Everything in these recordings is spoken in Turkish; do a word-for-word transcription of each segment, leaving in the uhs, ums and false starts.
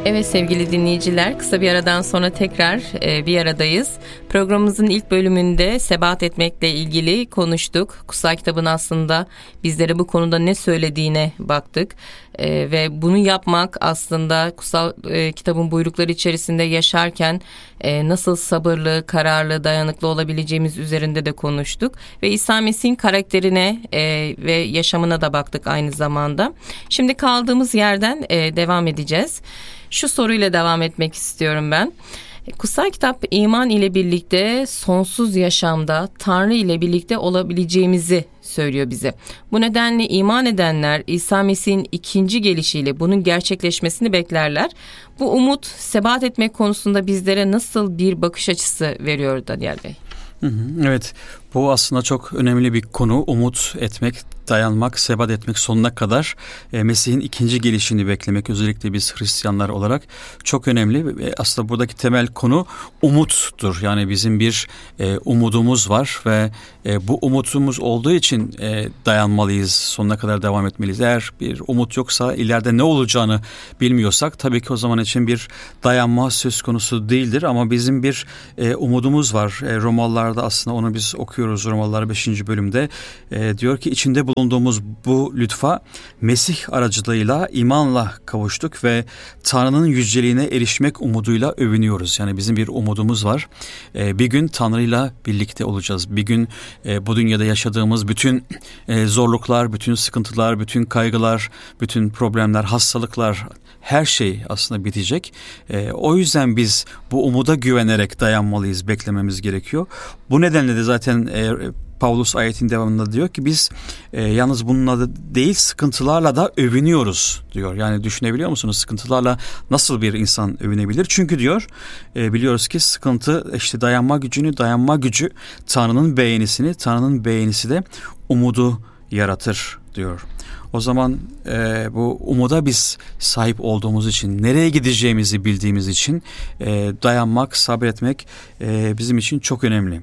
Evet sevgili dinleyiciler, kısa bir aradan sonra tekrar e, bir aradayız. Programımızın ilk bölümünde sebat etmekle ilgili konuştuk. Kutsal kitabın aslında bizlere bu konuda ne söylediğine baktık. E, ve bunu yapmak aslında kutsal e, kitabın buyrukları içerisinde yaşarken e, nasıl sabırlı, kararlı, dayanıklı olabileceğimiz üzerinde de konuştuk. Ve İsa Mesih'in karakterine e, ve yaşamına da baktık aynı zamanda. Şimdi kaldığımız yerden e, devam edeceğiz. Şu soruyla devam etmek istiyorum ben. Kutsal kitap iman ile birlikte sonsuz yaşamda Tanrı ile birlikte olabileceğimizi söylüyor bize. Bu nedenle iman edenler İsa Mesih'in ikinci gelişiyle bunun gerçekleşmesini beklerler. Bu umut sebat etmek konusunda bizlere nasıl bir bakış açısı veriyor Daniel Bey? Hı hı, evet, bu aslında çok önemli bir konu. Umut etmek, dayanmak, sebat etmek sonuna kadar e, Mesih'in ikinci gelişini beklemek, özellikle biz Hristiyanlar olarak çok önemli. E, aslında buradaki temel konu umuttur. Yani bizim bir e, umudumuz var ve e, bu umutumuz olduğu için e, dayanmalıyız, sonuna kadar devam etmeliyiz. Eğer bir umut yoksa, ileride ne olacağını bilmiyorsak tabii ki o zaman için bir dayanma söz konusu değildir. Ama bizim bir e, umudumuz var. E, Romalılarda aslında onu biz okuyoruz. Romalılar beşinci bölümde e, diyor ki içinde bulunduğumuz bu lütfa Mesih aracılığıyla imanla kavuştuk ve Tanrı'nın yüceliğine erişmek umuduyla övünüyoruz. Yani bizim bir umudumuz var. Ee, bir gün Tanrı'yla birlikte olacağız. Bir gün e, bu dünyada yaşadığımız bütün e, zorluklar, bütün sıkıntılar, bütün kaygılar, bütün problemler, hastalıklar, her şey aslında bitecek. E, o yüzden biz bu umuda güvenerek dayanmalıyız, beklememiz gerekiyor. Bu nedenle de zaten e, Pavlus ayetin devamında diyor ki biz e, yalnız bununla da değil sıkıntılarla da övünüyoruz diyor. Yani düşünebiliyor musunuz, sıkıntılarla nasıl bir insan övünebilir? Çünkü diyor e, biliyoruz ki sıkıntı işte dayanma gücünü, dayanma gücü Tanrı'nın beğenisini, Tanrı'nın beğenisi de umudu yaratır diyor. O zaman e, bu umuda biz sahip olduğumuz için, nereye gideceğimizi bildiğimiz için e, dayanmak, sabretmek e, bizim için çok önemli.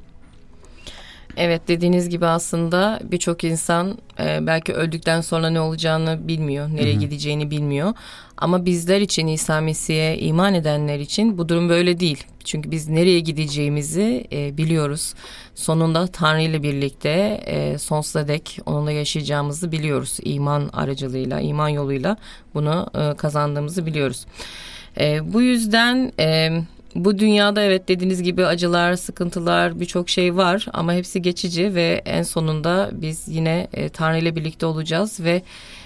Evet, dediğiniz gibi aslında birçok insan e, belki öldükten sonra ne olacağını bilmiyor, nereye Hı-hı. gideceğini bilmiyor. Ama bizler için, İsa Mesih'e iman edenler için bu durum böyle değil. Çünkü biz nereye gideceğimizi e, biliyoruz. Sonunda Tanrı ile birlikte e, sonsuza dek onunla yaşayacağımızı biliyoruz. İman aracılığıyla, iman yoluyla bunu e, kazandığımızı biliyoruz. E, bu yüzden... E, Bu dünyada evet dediğiniz gibi acılar, sıkıntılar, birçok şey var ama hepsi geçici ve en sonunda biz yine e, Tanrı ile birlikte olacağız ve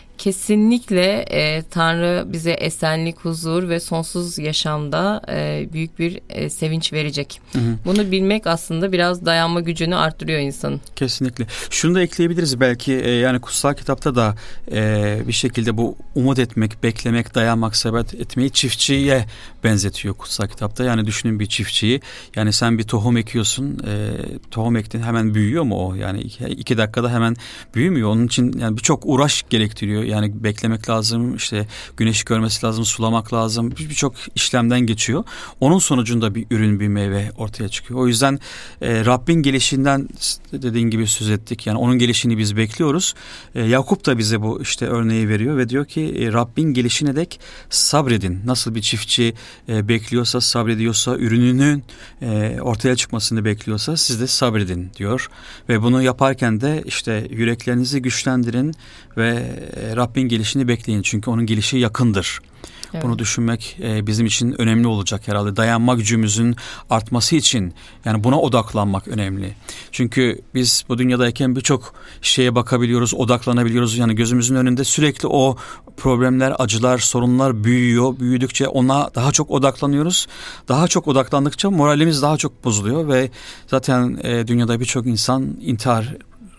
kesinlikle e, Tanrı bize esenlik, huzur ve sonsuz yaşamda e, büyük bir e, sevinç verecek. Hı hı. Bunu bilmek aslında biraz dayanma gücünü arttırıyor insanın. Kesinlikle. Şunu da ekleyebiliriz belki e, yani kutsal kitapta da e, bir şekilde bu umut etmek, beklemek, dayanmak, sebat etmeyi çiftçiye benzetiyor kutsal kitapta. Yani düşünün bir çiftçiyi. Yani sen bir tohum ekiyorsun. E, tohum ektin, hemen büyüyor mu o? Yani iki, iki dakikada hemen büyümüyor. Onun için yani birçok uğraş gerektiriyor. Yani beklemek lazım, işte güneşi görmesi lazım, sulamak lazım. Birçok işlemden geçiyor. Onun sonucunda bir ürün, bir meyve ortaya çıkıyor. O yüzden e, Rabbin gelişinden dediğin gibi söz ettik. Yani onun gelişini biz bekliyoruz. E, Yakup da bize bu işte örneği veriyor ve diyor ki e, Rabbin gelişine dek sabredin. Nasıl bir çiftçi e, bekliyorsa, sabrediyorsa, ürününün e, ortaya çıkmasını bekliyorsa siz de sabredin diyor. Ve bunu yaparken de işte yüreklerinizi güçlendirin ve e, Rabbin gelişini bekleyin. Çünkü onun gelişi yakındır. Evet. Bunu düşünmek e, bizim için önemli olacak herhalde. Dayanma gücümüzün artması için yani buna odaklanmak önemli. Çünkü biz bu dünyadayken birçok şeye bakabiliyoruz, odaklanabiliyoruz. Yani gözümüzün önünde sürekli o problemler, acılar, sorunlar büyüyor. Büyüdükçe ona daha çok odaklanıyoruz. Daha çok odaklandıkça moralimiz daha çok bozuluyor ve zaten e, dünyada birçok insan intihar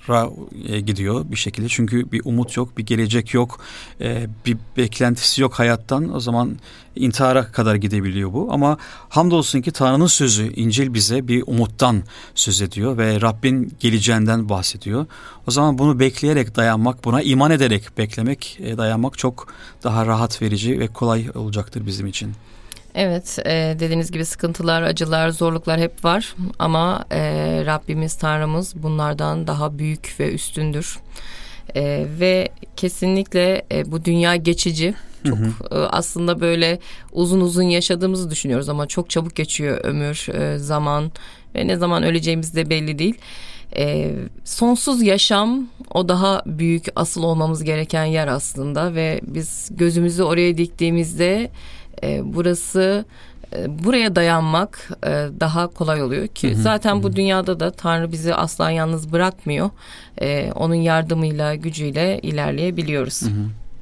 gidiyor bir şekilde. Çünkü bir umut yok, bir gelecek yok, bir beklentisi yok hayattan. O zaman intihara kadar gidebiliyor bu. Ama hamdolsun ki Tanrı'nın sözü, İncil bize bir umuttan söz ediyor ve Rabbin geleceğinden bahsediyor. O zaman bunu bekleyerek dayanmak, buna iman ederek beklemek, dayanmak çok daha rahat verici ve kolay olacaktır bizim için. Evet, e, dediğiniz gibi sıkıntılar, acılar, zorluklar hep var ama e, Rabbimiz, Tanrımız bunlardan daha büyük ve üstündür. E, ve kesinlikle e, bu dünya geçici Çok hı hı. aslında böyle uzun uzun yaşadığımızı düşünüyoruz ama çok çabuk geçiyor ömür, zaman ve ne zaman öleceğimiz de belli değil. E, sonsuz yaşam, o daha büyük, asıl olmamız gereken yer aslında ve biz gözümüzü oraya diktiğimizde e, burası e, buraya dayanmak e, daha kolay oluyor ki hı hı, zaten hı. bu dünyada da Tanrı bizi asla yalnız bırakmıyor. E, onun yardımıyla, gücüyle ilerleyebiliyoruz. Hı hı.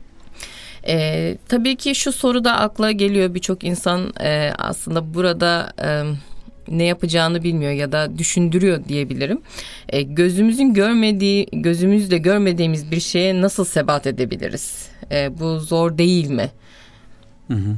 E, tabii ki şu soru da akla geliyor, birçok insan e, aslında burada E, ne yapacağını bilmiyor ya da düşündürüyor diyebilirim. E, gözümüzün görmediği, gözümüzle görmediğimiz bir şeye nasıl sebat edebiliriz? E, bu zor değil mi? Hı hı.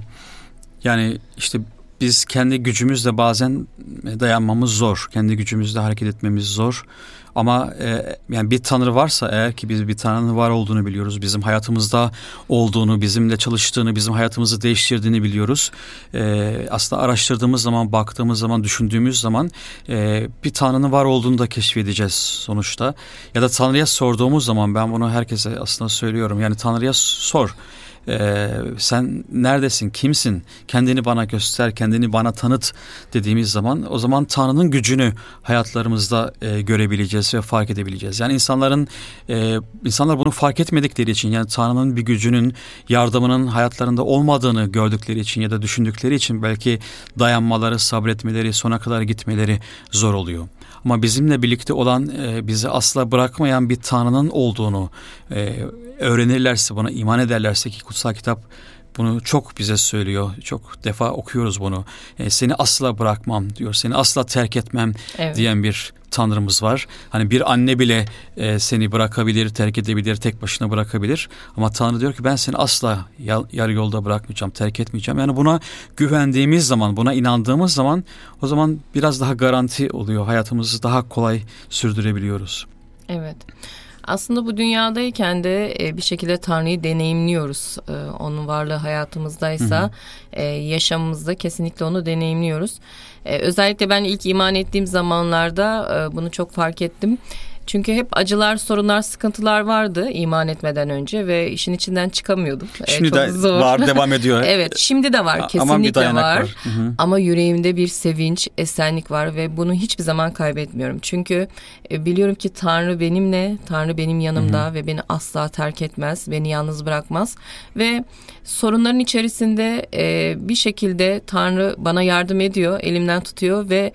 Yani işte biz kendi gücümüzle bazen dayanmamız zor. Kendi gücümüzle hareket etmemiz zor. Ama e, yani bir Tanrı varsa eğer ki biz bir Tanrı'nın var olduğunu biliyoruz. Bizim hayatımızda olduğunu, bizimle çalıştığını, bizim hayatımızı değiştirdiğini biliyoruz. E, aslında araştırdığımız zaman, baktığımız zaman, düşündüğümüz zaman e, bir Tanrı'nın var olduğunu da keşfedeceğiz sonuçta. Ya da Tanrı'ya sorduğumuz zaman, ben bunu herkese aslında söylüyorum. Yani Tanrı'ya sor. Ee, sen neredesin, kimsin, kendini bana göster, kendini bana tanıt dediğimiz zaman, o zaman Tanrı'nın gücünü hayatlarımızda e, görebileceğiz ve fark edebileceğiz. Yani insanların e, insanlar bunu fark etmedikleri için, yani Tanrı'nın bir gücünün, yardımının hayatlarında olmadığını gördükleri için ya da düşündükleri için belki dayanmaları, sabretmeleri, sona kadar gitmeleri zor oluyor. Ama bizimle birlikte olan, e, bizi asla bırakmayan bir Tanrı'nın olduğunu e, öğrenirlerse, buna iman ederlerse, ki kutsal kitap bunu çok bize söylüyor. Çok defa okuyoruz bunu. E, seni asla bırakmam diyor. Seni asla terk etmem evet. diyen bir Tanrımız var. Hani bir anne bile e, seni bırakabilir, terk edebilir, tek başına bırakabilir. Ama Tanrı diyor ki ben seni asla yarı yolda bırakmayacağım, terk etmeyeceğim. Yani buna güvendiğimiz zaman, buna inandığımız zaman, o zaman biraz daha garanti oluyor. Hayatımızı daha kolay sürdürebiliyoruz. Evet. Aslında bu dünyadayken de bir şekilde Tanrı'yı deneyimliyoruz. Onun varlığı hayatımızdaysa, hı hı. yaşamımızda kesinlikle onu deneyimliyoruz. Özellikle ben ilk iman ettiğim zamanlarda bunu çok fark ettim. Çünkü hep acılar, sorunlar, sıkıntılar vardı iman etmeden önce ve işin içinden çıkamıyordum. Şimdi Çok de zor. var, devam ediyor. Evet, şimdi de var, kesinlikle var. var. Hı hı. Ama yüreğimde bir sevinç, esenlik var ve bunu hiçbir zaman kaybetmiyorum. Çünkü biliyorum ki Tanrı benimle, Tanrı benim yanımda, hı hı. ve beni asla terk etmez, beni yalnız bırakmaz. Ve sorunların içerisinde bir şekilde Tanrı bana yardım ediyor, elimden tutuyor ve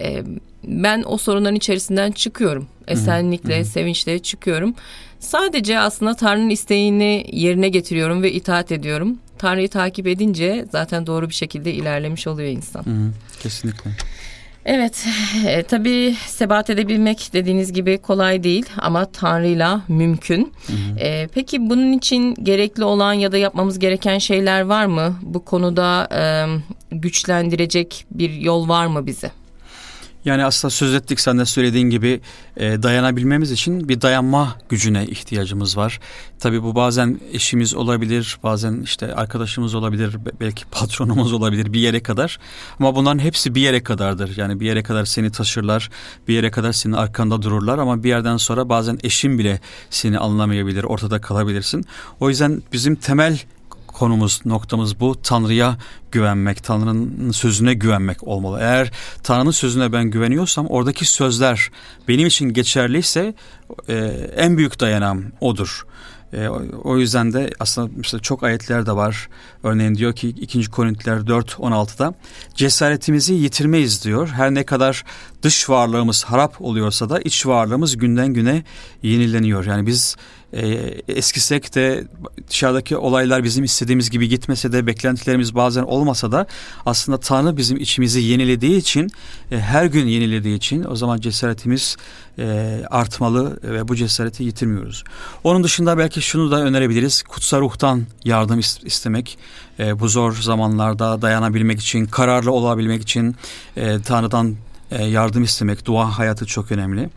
ben o sorunların içerisinden çıkıyorum. Esenlikle, hı hı. sevinçle çıkıyorum. Sadece aslında Tanrı'nın isteğini yerine getiriyorum ve itaat ediyorum. Tanrı'yı takip edince zaten doğru bir şekilde ilerlemiş oluyor insan. Hı hı, kesinlikle. Evet, e, tabii sebat edebilmek dediğiniz gibi kolay değil ama Tanrı'yla mümkün. Hı hı. E, peki bunun için gerekli olan ya da yapmamız gereken şeyler var mı? Bu konuda e, güçlendirecek bir yol var mı bize? Yani aslında söz ettik, sen de söylediğin gibi e, dayanabilmemiz için bir dayanma gücüne ihtiyacımız var. Tabii bu bazen eşimiz olabilir, bazen işte arkadaşımız olabilir, belki patronumuz olabilir bir yere kadar. Ama bunların hepsi bir yere kadardır. Yani bir yere kadar seni taşırlar, bir yere kadar senin arkanda dururlar ama bir yerden sonra bazen eşin bile seni anlamayabilir, ortada kalabilirsin. O yüzden bizim temel konumuz, noktamız bu. Tanrı'ya güvenmek, Tanrı'nın sözüne güvenmek olmalı. Eğer Tanrı'nın sözüne ben güveniyorsam, oradaki sözler benim için geçerliyse e, en büyük dayanağım odur. E, o yüzden de aslında mesela çok ayetler de var. Örneğin diyor ki ikinci Korintiler dört on altıda cesaretimizi yitirmeyiz diyor. Her ne kadar dış varlığımız harap oluyorsa da iç varlığımız günden güne yenileniyor. Yani biz e, eskisek de, dışarıdaki olaylar bizim istediğimiz gibi gitmese de, beklentilerimiz bazen olmasa da aslında Tanrı bizim içimizi yenilediği için, e, her gün yenilediği için o zaman cesaretimiz e, artmalı ve bu cesareti yitirmiyoruz. Onun dışında belki şunu da önerebiliriz. Kutsal ruhtan yardım istemek. E, bu zor zamanlarda dayanabilmek için, kararlı olabilmek için e, Tanrı'dan e, yardım istemek, dua hayatı çok önemli.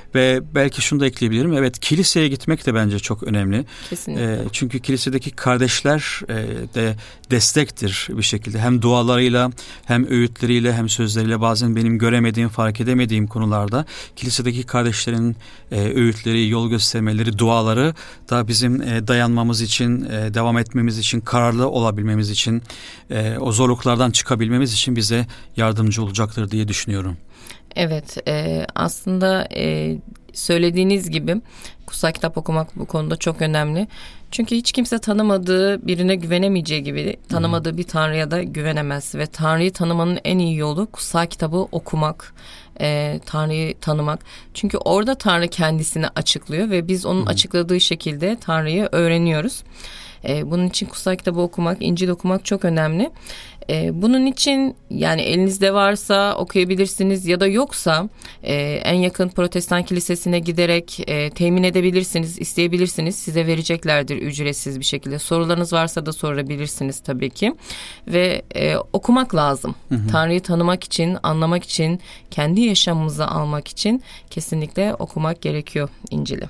Ve belki şunu da ekleyebilirim. Evet, kiliseye gitmek de bence çok önemli. Kesinlikle. E, çünkü kilisedeki kardeşler e, de destektir bir şekilde. Hem dualarıyla hem öğütleriyle hem sözleriyle bazen benim göremediğim, fark edemediğim konularda kilisedeki kardeşlerin e, öğütleri, yol göstermeleri, duaları da bizim e, dayanmamız için, e, devam etmemiz için, kararlı olabilmemiz için, e, o zorluklardan çıkabilmemiz için bize yardımcı olacaktır diye düşünüyorum. Evet, e, aslında e, söylediğiniz gibi kutsal kitap okumak bu konuda çok önemli. Çünkü hiç kimse tanımadığı birine güvenemeyeceği gibi tanımadığı bir Tanrı'ya da güvenemez. Ve Tanrı'yı tanımanın en iyi yolu kutsal kitabı okumak, e, Tanrı'yı tanımak. Çünkü orada Tanrı kendisini açıklıyor ve biz onun Hı. açıkladığı şekilde Tanrı'yı öğreniyoruz. E, bunun için kutsal kitabı okumak, İncil okumak çok önemli. E, bunun için yani elinizde varsa okuyabilirsiniz ya da yoksa e, en yakın Protestan kilisesine giderek e, temin edebilirsiniz, isteyebilirsiniz. Size vereceklerdir ücretsiz bir şekilde. Sorularınız varsa da sorabilirsiniz tabii ki. Ve e, okumak lazım. Hı hı. Tanrı'yı tanımak için, anlamak için, kendi yaşamımıza almak için kesinlikle okumak gerekiyor İncil'i.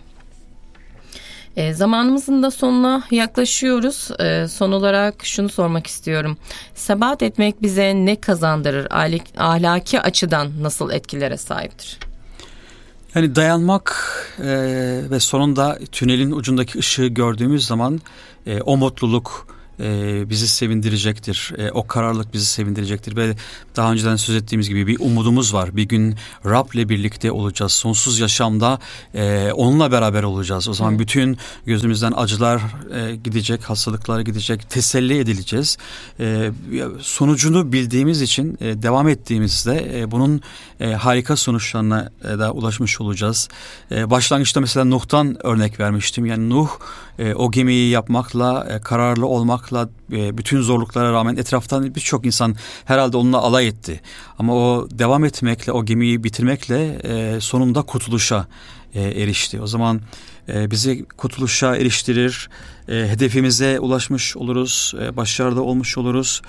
E, zamanımızın da sonuna yaklaşıyoruz. E, son olarak şunu sormak istiyorum. Sebat etmek bize ne kazandırır? Ahlaki açıdan nasıl etkilere sahiptir? Yani dayanmak e, ve sonunda tünelin ucundaki ışığı gördüğümüz zaman e, o mutluluk e, bizi sevindirecektir. E, o kararlılık bizi sevindirecektir ve daha önceden söz ettiğimiz gibi bir umudumuz var. Bir gün Rab'le birlikte olacağız. Sonsuz yaşamda e, onunla beraber olacağız. O zaman evet. bütün gözümüzden acılar e, gidecek, hastalıklar gidecek, teselli edileceğiz. E, sonucunu bildiğimiz için e, devam ettiğimizde e, bunun e, harika sonuçlarına e, da ulaşmış olacağız. E, başlangıçta mesela Nuh'tan örnek vermiştim. Yani Nuh e, o gemiyi yapmakla, e, kararlı olmakla, bütün zorluklara rağmen etraftan birçok insan herhalde onunla alay etti. Ama o devam etmekle, o gemiyi bitirmekle sonunda kurtuluşa erişti. O zaman bizi kurtuluşa eriştirir, hedefimize ulaşmış oluruz, başarıda olmuş oluruz,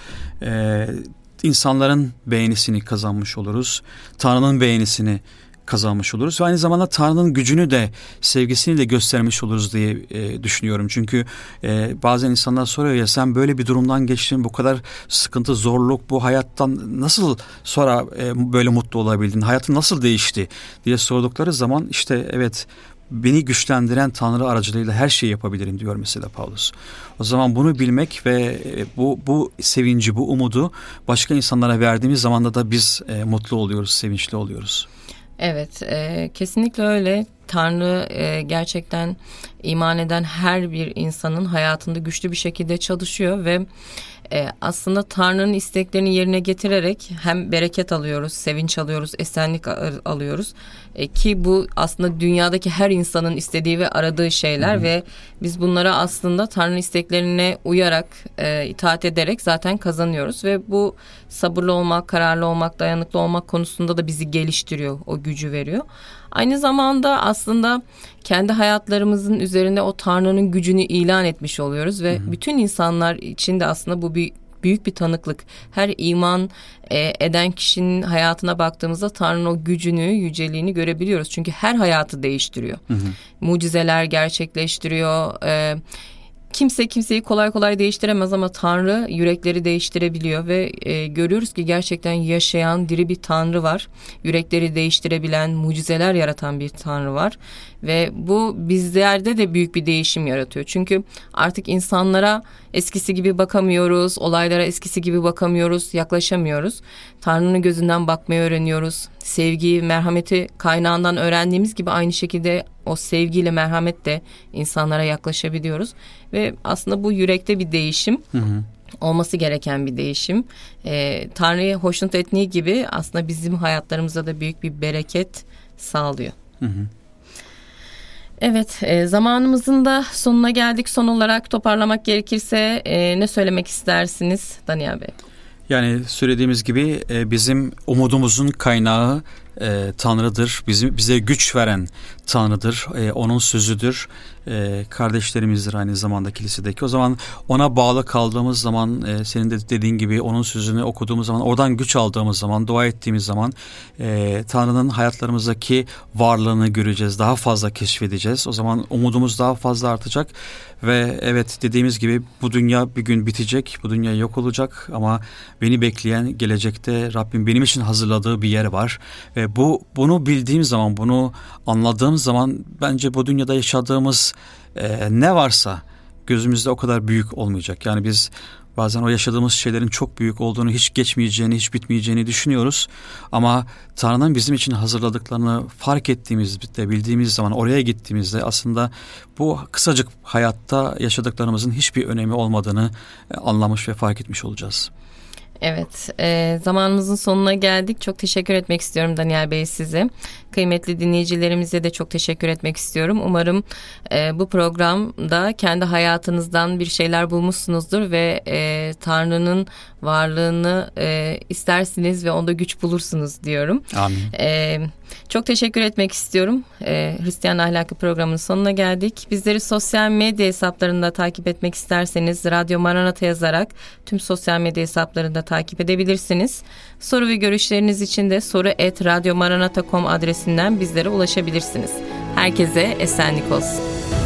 insanların beğenisini kazanmış oluruz, Tanrı'nın beğenisini kazanmış oluruz ve aynı zamanda Tanrı'nın gücünü de, sevgisini de göstermiş oluruz diye e, düşünüyorum. Çünkü e, bazen insanlar soruyor ya, sen böyle bir durumdan geçtin, bu kadar sıkıntı, zorluk, bu hayattan nasıl sonra e, böyle mutlu olabildin, hayatın nasıl değişti diye sordukları zaman işte evet, beni güçlendiren Tanrı aracılığıyla her şeyi yapabilirim diyor mesela Paulus. O zaman bunu bilmek ve bu bu sevinci, bu umudu başka insanlara verdiğimiz zaman da biz e, mutlu oluyoruz, sevinçli oluyoruz. Evet, e, kesinlikle öyle. Tanrı e, gerçekten iman eden her bir insanın hayatında güçlü bir şekilde çalışıyor ve e, aslında Tanrı'nın isteklerini yerine getirerek hem bereket alıyoruz, sevinç alıyoruz, esenlik alıyoruz. E, ki bu aslında dünyadaki her insanın istediği ve aradığı şeyler Hı-hı. ve biz bunlara aslında Tanrı'nın isteklerine uyarak, e, itaat ederek zaten kazanıyoruz ve bu sabırlı olmak, kararlı olmak, dayanıklı olmak konusunda da bizi geliştiriyor, o gücü veriyor. Aynı zamanda aslında kendi hayatlarımızın üzerine o Tanrı'nın gücünü ilan etmiş oluyoruz ve hı hı. bütün insanlar için de aslında bu bir büyük bir tanıklık. Her iman e, eden kişinin hayatına baktığımızda Tanrı'nın o gücünü, yüceliğini görebiliyoruz. Çünkü her hayatı değiştiriyor. Hı hı. Mucizeler gerçekleştiriyor. E, Kimse kimseyi kolay kolay değiştiremez ama Tanrı yürekleri değiştirebiliyor ve e, görüyoruz ki gerçekten yaşayan diri bir Tanrı var. Yürekleri değiştirebilen, mucizeler yaratan bir Tanrı var ve bu bizlerde de büyük bir değişim yaratıyor. Çünkü artık insanlara eskisi gibi bakamıyoruz, olaylara eskisi gibi bakamıyoruz, yaklaşamıyoruz. Tanrı'nın gözünden bakmayı öğreniyoruz. Sevgiyi, merhameti kaynağından öğrendiğimiz gibi aynı şekilde o sevgiyle, merhametle insanlara yaklaşabiliyoruz. Ve aslında bu yürekte bir değişim, hı hı. olması gereken bir değişim. Ee, Tanrı'yı hoşnut ettiği gibi aslında bizim hayatlarımıza da büyük bir bereket sağlıyor. Hı hı. Evet, e, zamanımızın da sonuna geldik. Son olarak toparlamak gerekirse e, ne söylemek istersiniz Daniel Bey? Yani söylediğimiz gibi e, bizim umudumuzun kaynağı e, Tanrı'dır. Bizim bize güç veren Tanrı'dır. E, onun sözüdür. e, kardeşlerimizdir aynı zamanda kilisedeki. O zaman ona bağlı kaldığımız zaman, e, senin de dediğin gibi onun sözünü okuduğumuz zaman, oradan güç aldığımız zaman, dua ettiğimiz zaman e, Tanrı'nın hayatlarımızdaki varlığını göreceğiz, daha fazla keşfedeceğiz. O zaman umudumuz daha fazla artacak ve evet, dediğimiz gibi bu dünya bir gün bitecek, bu dünya yok olacak ama beni bekleyen gelecekte Rabbim benim için hazırladığı bir yer var ve bu bunu bildiğim zaman, bunu anladığım zaman bence bu dünyada yaşadığımız e, ne varsa gözümüzde o kadar büyük olmayacak. Yani biz bazen o yaşadığımız şeylerin çok büyük olduğunu, hiç geçmeyeceğini, hiç bitmeyeceğini düşünüyoruz. Ama Tanrı'nın bizim için hazırladıklarını fark ettiğimizde, bildiğimiz zaman, oraya gittiğimizde aslında bu kısacık hayatta yaşadıklarımızın hiçbir önemi olmadığını anlamış ve fark etmiş olacağız. Evet, e, zamanımızın sonuna geldik. Çok teşekkür etmek istiyorum Daniel Bey size. Kıymetli dinleyicilerimize de çok teşekkür etmek istiyorum. Umarım e, bu programda kendi hayatınızdan bir şeyler bulmuşsunuzdur ve e, Tanrı'nın varlığını e, istersiniz ve onda güç bulursunuz diyorum. Amin. E, çok teşekkür etmek istiyorum. E, Hristiyan Ahlakı programının sonuna geldik. Bizleri sosyal medya hesaplarında takip etmek isterseniz Radyo Maranata yazarak tüm sosyal medya hesaplarında takip edebilirsiniz. Soru ve görüşleriniz için de soru et radyomaranata nokta com adresinden bizlere ulaşabilirsiniz. Herkese esenlik olsun.